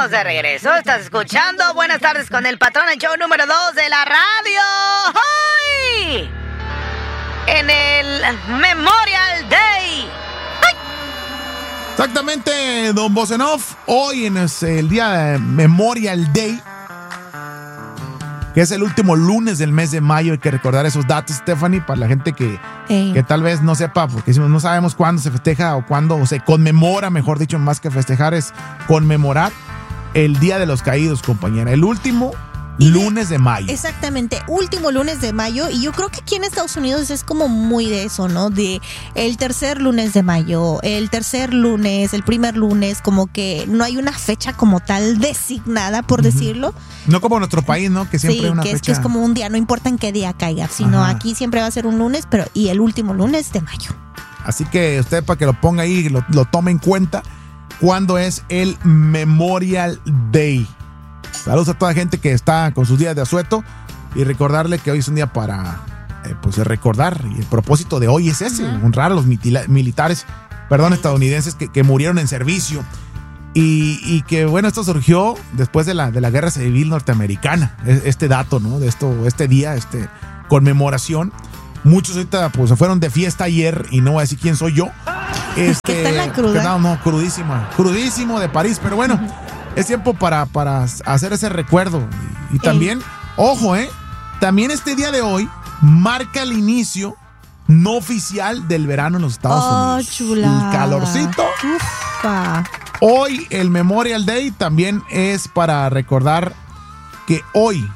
estamos de regreso. Estás escuchando Buenas tardes con el patrón, el show número 2 de la radio. ¡Hoy! En el Memorial Day. ¡Ay! Exactamente, don Bosenov. Hoy es el día de Memorial Day, que es el último lunes del mes de mayo. Hay que recordar esos datos, Stephanie, para la gente que tal vez no sepa, porque no sabemos cuándo se festeja o cuándo se conmemora, mejor dicho, más que festejar, es conmemorar el Día de los Caídos, compañera. El último lunes de mayo. Exactamente, último lunes de mayo. Y yo creo que aquí en Estados Unidos es como muy de eso, ¿no? De el tercer lunes de mayo, el tercer lunes, el primer lunes, como que no hay una fecha como tal designada, por decirlo. No como nuestro país, ¿no? Que siempre hay una fecha. Que es como un día, no importa en qué día caiga, sino aquí siempre va a ser un lunes, pero y el último lunes de mayo. Así que usted, para que lo ponga ahí, lo tome en cuenta, ¿cuándo es el Memorial Day? Saludos a toda la gente que está con sus días de asueto y recordarle que hoy es un día para recordar, y el propósito de hoy es ese, honrar a los militares, estadounidenses que murieron en servicio y que, bueno, esto surgió después de la Guerra Civil Norteamericana, este dato, ¿no? De este día, conmemoración. Muchos ahorita pues se fueron de fiesta ayer y no voy a decir quién soy yo. Está en la cruda. No, crudísimo de París, pero bueno. Es tiempo para hacer ese recuerdo. Y también, ojo, también este día de hoy marca el inicio no oficial del verano en los Estados Unidos. Chulada. El calorcito. Ufa. Hoy el Memorial Day también es para recordar que hoy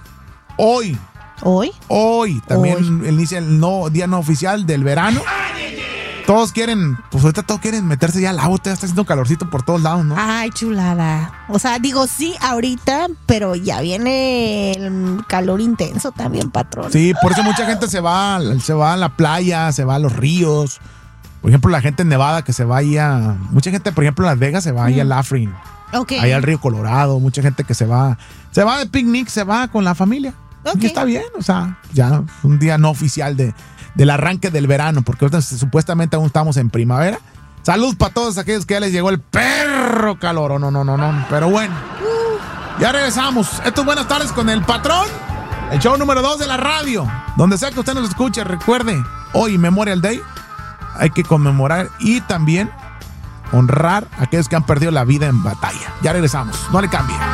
también inicia el día no oficial del verano. Todos quieren meterse ya al agua, está haciendo calorcito por todos lados, ¿no? Ay, chulada. O sea, digo, sí, ahorita, pero ya viene el calor intenso también, patrón. Sí, por eso mucha gente se va a la playa, se va a los ríos. Por ejemplo, la gente en Nevada que se va ahí mucha gente, por ejemplo, en Las Vegas se va ahí a Laughlin. Okay. Ahí al río Colorado. Mucha gente que se va de picnic, se va con la familia. Okay. Y está bien, o sea, ya un día no oficial del arranque del verano, porque ahorita supuestamente aún estamos en primavera. Salud para todos aquellos que ya les llegó el perro calor. No. Pero bueno, ya regresamos. Esto es Buenas tardes con el patrón, el show número 2 de la radio. Donde sea que usted nos escuche, recuerde, hoy Memorial Day, hay que conmemorar y también honrar a aquellos que han perdido la vida en batalla. Ya regresamos, no le cambie.